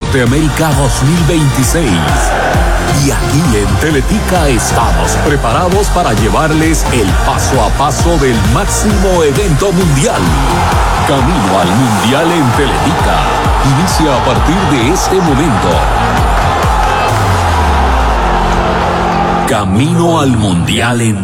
Norteamérica 2026. Y aquí en Teletica estamos preparados para llevarles el paso a paso del máximo evento mundial. Camino al Mundial en Teletica. Inicia a partir de este momento. Camino al Mundial en